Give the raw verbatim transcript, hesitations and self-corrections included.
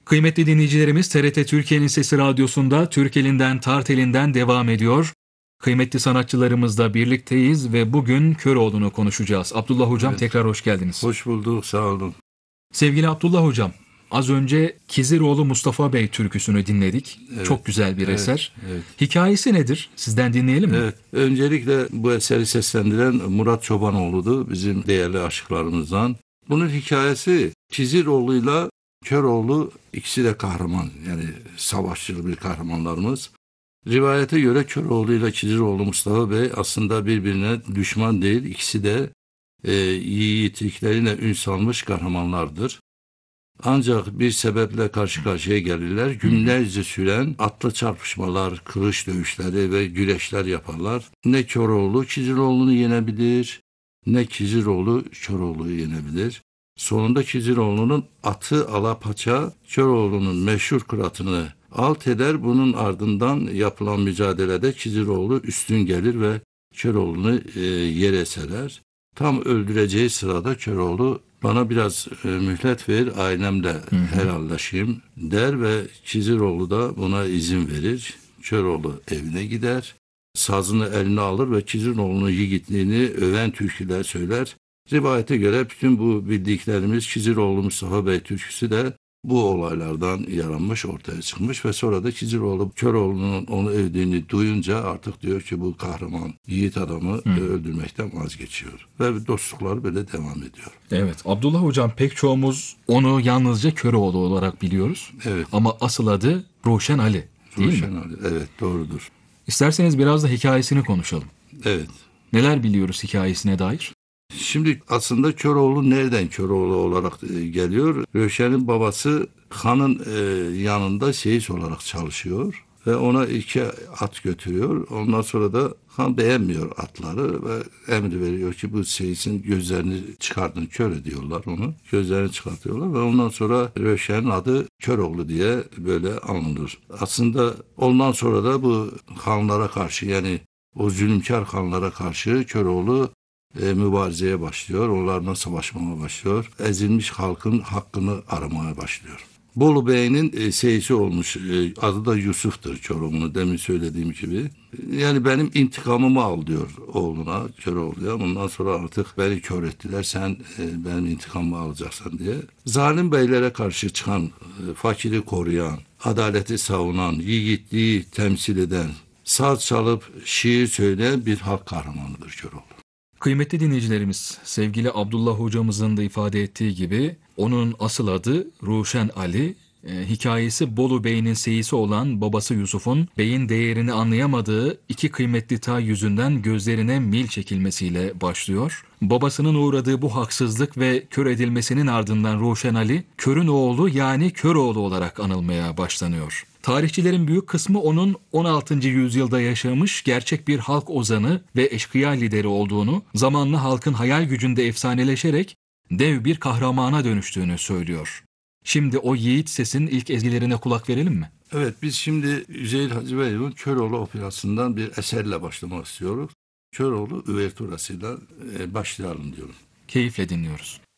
Kıymetli dinleyicilerimiz, T R T Türkiye'nin Sesi Radyosu'nda Türk elinden Tart elinden devam ediyor. Kıymetli sanatçılarımızla birlikteyiz ve bugün Köroğlu'nu konuşacağız. Abdullah Hocam, Evet. tekrar hoş geldiniz. Hoş bulduk, sağ olun. Sevgili Abdullah Hocam, az önce Kiziroğlu Mustafa Bey türküsünü dinledik. Evet. Çok güzel bir Evet, eser. evet. Hikayesi nedir? Sizden dinleyelim mi? Evet. Öncelikle bu eseri seslendiren Murat Çobanoğlu'du, bizim değerli aşıklarımızdan. Bunun hikayesi Kiziroğlu'yla Köroğlu, ikisi de kahraman, yani savaşçı bir kahramanlarımız. Rivayete göre Köroğlu ile Kiziroğlu Mustafa Bey aslında birbirine düşman değil, ikisi de e, yiğitlikleriyle ün salmış kahramanlardır. Ancak bir sebeple karşı karşıya gelirler. Günlerce süren atlı çarpışmalar, kılıç dövüşleri ve güreşler yaparlar. Ne Köroğlu Kiziroğlu'nu yenebilir, ne Kiziroğlu Köroğlu'yu yenebilir. Sonunda Kiziroğlu'nun atı alapaça Köroğlu'nun meşhur kıratını alt eder. Bunun ardından yapılan mücadelede Kiziroğlu üstün gelir ve Köroğlu'nu e, yere serer. Tam öldüreceği sırada Köroğlu bana biraz e, mühlet ver, ailemle Hı hı. helallaşayım der ve Kiziroğlu da buna izin verir. Köroğlu evine gider, sazını eline alır ve Kiziroğlu'nun yiğitliğini öven türküler söyler. Rivayete göre bütün bu bildiklerimiz Kiziroğlu Mustafa Bey türküsü de bu olaylardan yaranmış, ortaya çıkmış ve sonra da Kiziroğlu Köroğlu'nun onu övdüğünü duyunca artık diyor ki bu kahraman yiğit adamı Hı. öldürmekten vazgeçiyor. Ve dostluklar böyle devam ediyor. Evet, Abdullah Hocam, pek çoğumuz onu yalnızca Köroğlu olarak biliyoruz. Evet. Ama asıl adı Ruşen Ali, değil Ruşen mi? Ali, evet, doğrudur. İsterseniz biraz da hikayesini konuşalım. Evet. Neler biliyoruz hikayesine dair? Şimdi aslında Köroğlu nereden Köroğlu olarak e, geliyor? Röşen'in babası hanın e, yanında seyis olarak çalışıyor ve ona iki at götürüyor. Ondan sonra da han beğenmiyor atları ve emri veriyor ki bu seyisin gözlerini çıkartın, kör ediyorlar onu. Gözlerini çıkartıyorlar ve ondan sonra Röşen'in adı Köroğlu diye böyle anılır. Aslında ondan sonra da bu hanlara karşı, yani o zulümkar hanlara karşı Köroğlu E, mübarizeye başlıyor, onlarla savaşmaya başlıyor. Ezilmiş halkın hakkını aramaya başlıyor. Bolu Bey'in e, seyisi olmuş, e, adı da Yusuf'tur Çorumlu, demin söylediğim gibi. E, yani benim intikamımı al diyor oğluna, Köroğlu'ya. Bundan sonra artık beni kör ettiler, sen e, benim intikamımı alacaksın diye. Zalim beylere karşı çıkan, e, fakiri koruyan, adaleti savunan, yiğitliği temsil eden, saz çalıp şiir söyleyen bir halk kahramanıdır Köroğlu. Kıymetli dinleyicilerimiz, sevgili Abdullah hocamızın da ifade ettiği gibi onun asıl adı Ruşen Ali. E, hikayesi Bolu Bey'in seyisi olan babası Yusuf'un beyin değerini anlayamadığı iki kıymetli tay yüzünden gözlerine mil çekilmesiyle başlıyor. Babasının uğradığı bu haksızlık ve kör edilmesinin ardından Ruşen Ali, körün oğlu yani Köroğlu olarak anılmaya başlanıyor. Tarihçilerin büyük kısmı onun on altıncı yüzyılda yaşamış gerçek bir halk ozanı ve eşkıya lideri olduğunu, zamanla halkın hayal gücünde efsaneleşerek dev bir kahramana dönüştüğünü söylüyor. Şimdi o yiğit sesin ilk ezgilerine kulak verelim mi? Evet, biz şimdi Üzeyir Hacı Bey'in Köroğlu operasından bir eserle başlamak istiyoruz. Köroğlu üverturasıyla e, başlayalım diyorum. Keyifle dinliyoruz.